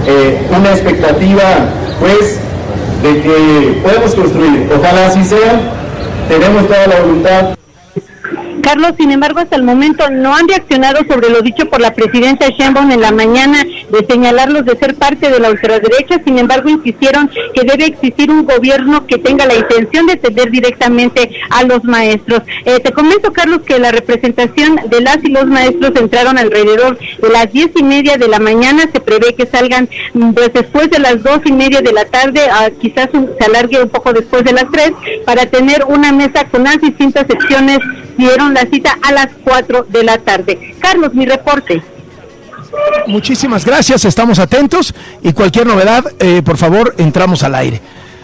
una expectativa, pues, de que podemos construir. Ojalá así sea, tenemos toda la voluntad. Carlos, sin embargo, hasta el momento no han reaccionado sobre lo dicho por la presidenta Sheinbaum en la mañana de señalarlos de ser parte de la ultraderecha. Sin embargo, insistieron que debe existir un gobierno que tenga la intención de atender directamente a los maestros. Te comento, Carlos, que la representación de las y los maestros entraron alrededor de las 10:30 de la mañana. Se prevé que salgan pues, después de las 2:30 de la tarde, quizás se alargue un poco después de las 3, para tener una mesa con las distintas secciones. Dieron la cita a las 4 de la tarde. Carlos, mi reporte. Muchísimas gracias, estamos atentos y cualquier novedad, por favor, entramos al aire.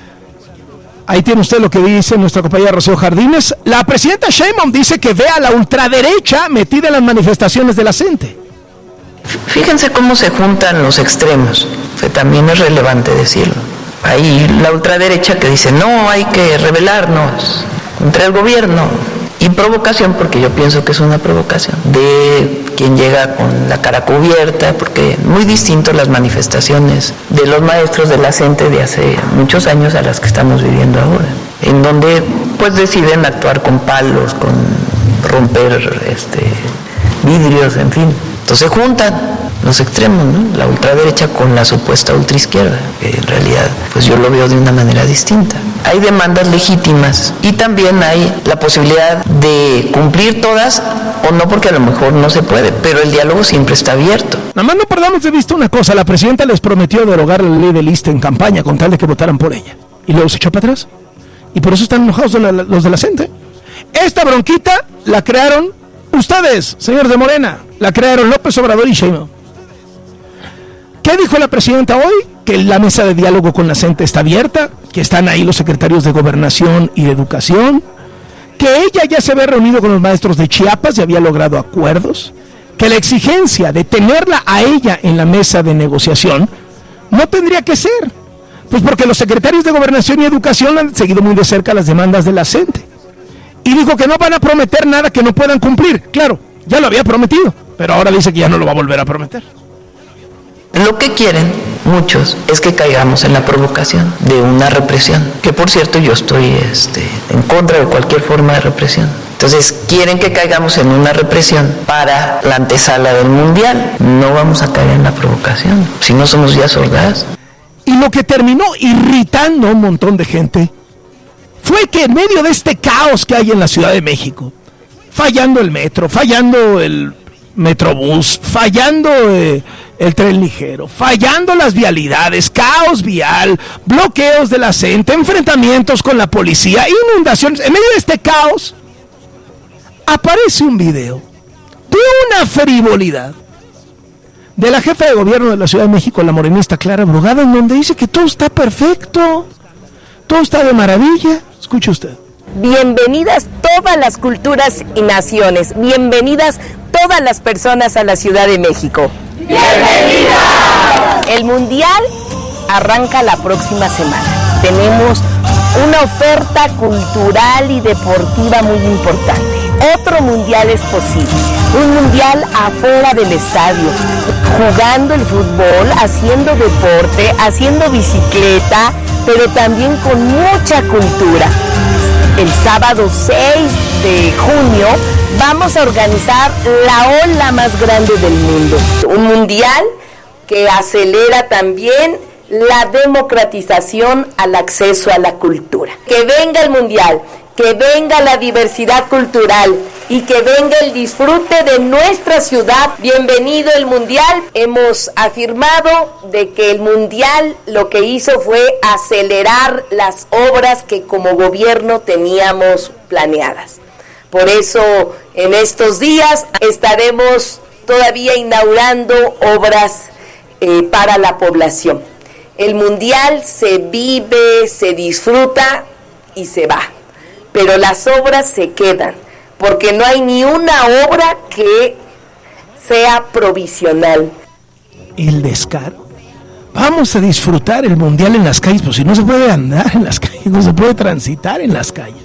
Ahí tiene usted lo que dice nuestra compañera Rocío Jardines. La presidenta Sheinbaum dice que ve a la ultraderecha metida en las manifestaciones de la CENTE. Fíjense cómo se juntan los extremos, que también es relevante decirlo. Hay la ultraderecha que dice, no, hay que rebelarnos contra el gobierno. Y provocación, porque yo pienso que es una provocación, de quien llega con la cara cubierta, porque muy distinto las manifestaciones de los maestros de la CENTE de hace muchos años a las que estamos viviendo ahora, en donde pues deciden actuar con palos, con romper vidrios, en fin. Entonces juntan los extremos, ¿no? La ultraderecha con la supuesta ultraizquierda, que en realidad pues yo lo veo de una manera distinta. Hay demandas legítimas y también hay la posibilidad de cumplir todas o no, porque a lo mejor no se puede, pero el diálogo siempre está abierto. Nada más no perdamos de vista una cosa, la presidenta les prometió derogar la ley del ISSSTE en campaña con tal de que votaran por ella, y luego se echó para atrás, y por eso están enojados los de la CENTE. Esta bronquita la crearon ustedes, señores de Morena, la crearon López Obrador y Sheinbaum. ¿Qué dijo la presidenta hoy? Que la mesa de diálogo con la CENTE está abierta, que están ahí los secretarios de Gobernación y de Educación, que ella ya se había reunido con los maestros de Chiapas y había logrado acuerdos, que la exigencia de tenerla a ella en la mesa de negociación no tendría que ser, pues porque los secretarios de Gobernación y Educación han seguido muy de cerca las demandas de la CENTE. Y dijo que no van a prometer nada que no puedan cumplir. Claro, ya lo había prometido, pero ahora dice que ya no lo va a volver a prometer. Lo que quieren muchos es que caigamos en la provocación de una represión, que por cierto yo estoy en contra de cualquier forma de represión. Entonces quieren que caigamos en una represión para la antesala del mundial. No vamos a caer en la provocación, si no somos ya sordas. Y lo que terminó irritando a un montón de gente fue que en medio de este caos que hay en la Ciudad de México, fallando el metro, fallando el metrobús, fallando el tren ligero, fallando las vialidades, caos vial, bloqueos de la CENTE, enfrentamientos con la policía, inundaciones. En medio de este caos aparece un video de una frivolidad de la jefa de gobierno de la Ciudad de México, la morenista Clara Brugada, en donde dice que todo está perfecto, todo está de maravilla. Escuche usted. Bienvenidas todas las culturas y naciones, bienvenidas todas las personas a la Ciudad de México. ¡Bienvenidas! El Mundial arranca la próxima semana. Tenemos una oferta cultural y deportiva muy importante. Otro mundial es posible, un mundial afuera del estadio, jugando el fútbol, haciendo deporte, haciendo bicicleta, pero también con mucha cultura. El sábado 6 de junio vamos a organizar la ola más grande del mundo. Un mundial que acelera también la democratización al acceso a la cultura. Que venga el mundial, que venga la diversidad cultural y que venga el disfrute de nuestra ciudad. Bienvenido el mundial. Hemos afirmado de que el mundial lo que hizo fue acelerar las obras que como gobierno teníamos planeadas. Por eso en estos días estaremos todavía inaugurando obras para la población. El mundial se vive, se disfruta y se va, pero las obras se quedan, porque no hay ni una obra que sea provisional. El descaro. Vamos a disfrutar el mundial en las calles, pues si no se puede andar en las calles, no se puede transitar en las calles.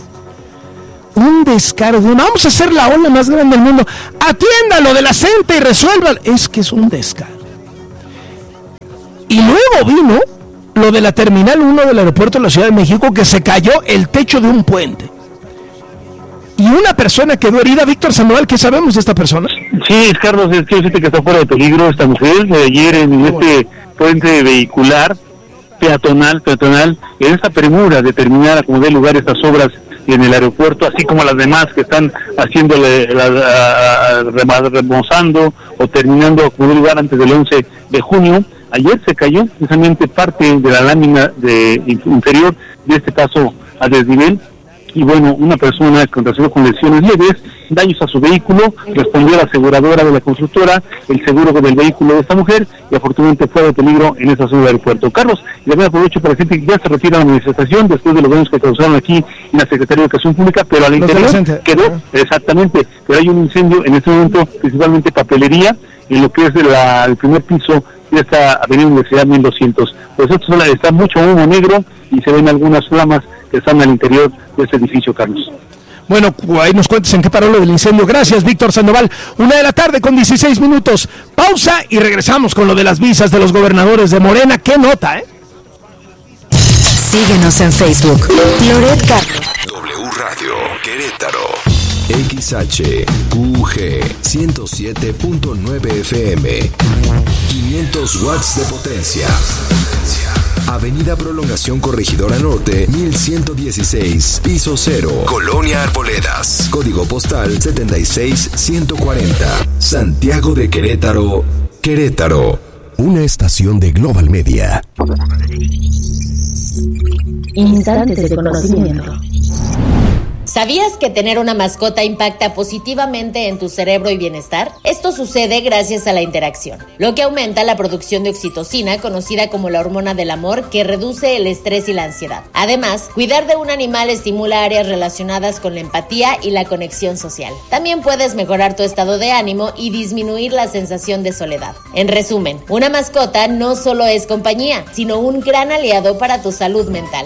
Un descaro de vamos a hacer la ola más grande del mundo. Atiéndalo de la CENTE y resuélvalo. Es que es un descaro. Y luego vino lo de la Terminal 1 del aeropuerto de la Ciudad de México, que se cayó el techo de un puente. Y una persona quedó herida. Víctor Sandoval, ¿qué sabemos de esta persona? Sí, Carlos, es que decirte que está fuera de peligro esta mujer. Ayer en este puente vehicular, peatonal, en esta premura de terminar a como dé lugar estas obras en el aeropuerto, así como las demás que están remozando o terminando a como dé lugar antes del 11 de junio, ayer se cayó precisamente parte de la lámina inferior de este paso a desnivel. Y bueno, una persona con lesiones leves, daños a su vehículo, respondió a la aseguradora de la constructora, el seguro del vehículo de esta mujer, y afortunadamente fue de peligro en esta zona del aeropuerto. Carlos, y también aprovecho para decirte que ya se retira la manifestación después de los daños que causaron aquí en la Secretaría de Educación Pública, pero al interior quedó, exactamente, pero hay un incendio en este momento, principalmente papelería, en lo que es el primer piso de esta avenida Universidad 1200. Pues esto está mucho humo negro y se ven algunas flamas que están al interior de este edificio, Carlos. Bueno, ahí nos cuentes en qué paró lo del incendio. Gracias, Víctor Sandoval. 1:00 con 16 minutos. Pausa y regresamos con lo de las visas de los gobernadores de Morena. ¡Qué nota, eh! Síguenos en Facebook. Loret Carlos. W Radio Querétaro. XHQG 107.9 FM. 500 watts de potencia. Avenida Prolongación Corregidora Norte, 1116, piso 0, Colonia Arboledas, código postal 76140, Santiago de Querétaro, Querétaro. Una estación de Global Media. Instantes de conocimiento. ¿Sabías que tener una mascota impacta positivamente en tu cerebro y bienestar? Esto sucede gracias a la interacción, lo que aumenta la producción de oxitocina, conocida como la hormona del amor, que reduce el estrés y la ansiedad. Además, cuidar de un animal estimula áreas relacionadas con la empatía y la conexión social. También puedes mejorar tu estado de ánimo y disminuir la sensación de soledad. En resumen, una mascota no solo es compañía, sino un gran aliado para tu salud mental.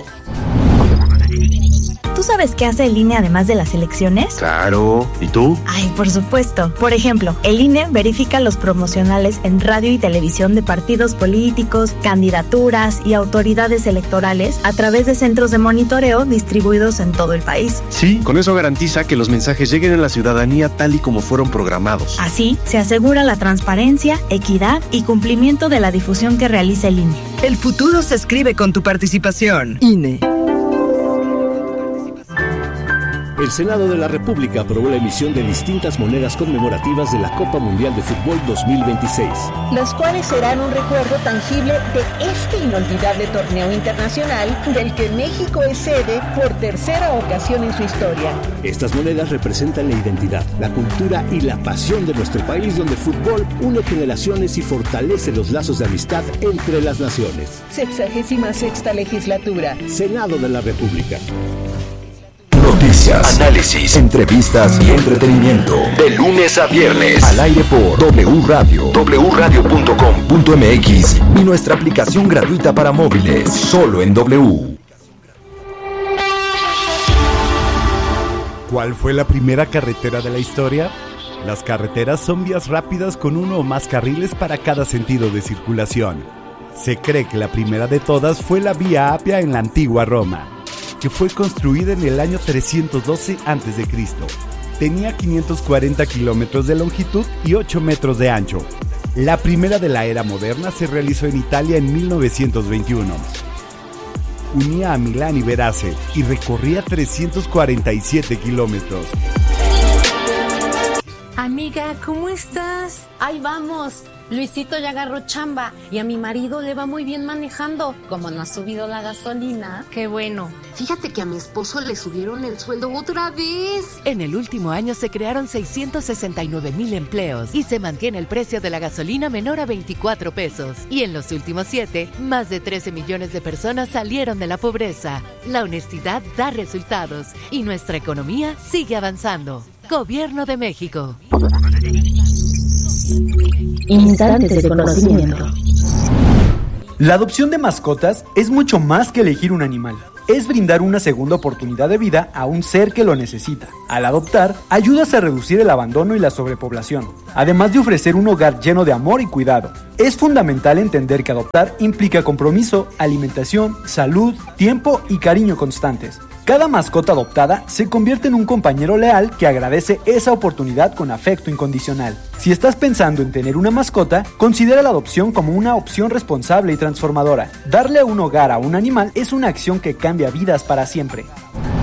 ¿Tú sabes qué hace el INE además de las elecciones? Claro, ¿y tú? Ay, por supuesto. Por ejemplo, el INE verifica los promocionales en radio y televisión de partidos políticos, candidaturas y autoridades electorales a través de centros de monitoreo distribuidos en todo el país. Sí, con eso garantiza que los mensajes lleguen a la ciudadanía tal y como fueron programados. Así, se asegura la transparencia, equidad y cumplimiento de la difusión que realiza el INE. El futuro se escribe con tu participación. INE. El Senado de la República aprobó la emisión de distintas monedas conmemorativas de la Copa Mundial de Fútbol 2026. Las cuales serán un recuerdo tangible de este inolvidable torneo internacional del que México es sede por tercera ocasión en su historia. Estas monedas representan la identidad, la cultura y la pasión de nuestro país, donde el fútbol une generaciones y fortalece los lazos de amistad entre las naciones. 66ª legislatura. Senado de la República. Noticias, análisis, entrevistas y entretenimiento. De lunes a viernes. Al aire por W Radio, wradio.com.mx y nuestra aplicación gratuita para móviles. Solo en W. ¿Cuál fue la primera carretera de la historia? Las carreteras son vías rápidas con uno o más carriles para cada sentido de circulación. Se cree que la primera de todas fue la Vía Apia en la antigua Roma, que fue construida en el año 312 a.C. Tenía 540 kilómetros de longitud y 8 metros de ancho. La primera de la era moderna se realizó en Italia en 1921. Unía a Milán y Verace y recorría 347 kilómetros. Amiga, ¿cómo estás? Ahí vamos. Luisito ya agarró chamba y a mi marido le va muy bien manejando. Como no ha subido la gasolina, qué bueno. Fíjate que a mi esposo le subieron el sueldo otra vez. En el último año se crearon 669,000 empleos y se mantiene el precio de la gasolina menor a 24 pesos. Y en los últimos 7, más de 13 millones de personas salieron de la pobreza. La honestidad da resultados y nuestra economía sigue avanzando. Gobierno de México. Instantes de conocimiento. La adopción de mascotas es mucho más que elegir un animal. es brindar una segunda oportunidad de vida a un ser que lo necesita. Al adoptar, ayudas a reducir el abandono y la sobrepoblación, además de ofrecer un hogar lleno de amor y cuidado. Es fundamental entender que adoptar implica compromiso, alimentación, salud, tiempo y cariño constantes. Cada mascota adoptada se convierte en un compañero leal que agradece esa oportunidad con afecto incondicional. Si estás pensando en tener una mascota, considera la adopción como una opción responsable y transformadora. Darle un hogar a un animal es una acción que cambia vidas para siempre.